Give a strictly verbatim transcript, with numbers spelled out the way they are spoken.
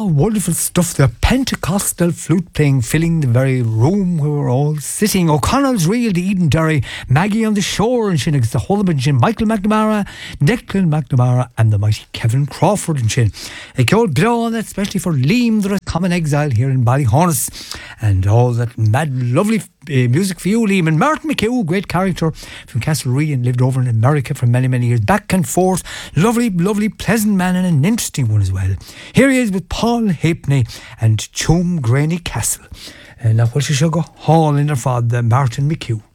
wonderful stuff. The Pentecostal flute playing, filling the very room where we're all sitting. O'Connell's Reel, the Eden Derry, Maggie on the Shore, and Shinnigs, the Hullabin, Shin, Michael McNamara, Declan McNamara, and the mighty Kevin Crawford and Shin. A cold blow on that, especially for Liam, the common exile here in Ballyhornis, and all that mad, lovely uh, music for you, Liam. And Martin McHugh, great character from Castlereagh and lived over in America for many, many years, back and forth. Lovely, lovely, pleasant man, and an interesting one as well. Here he is with Paul Halfpenny and Chum Granny Castle. And now, what should go? Hall in their father, Martin McHugh.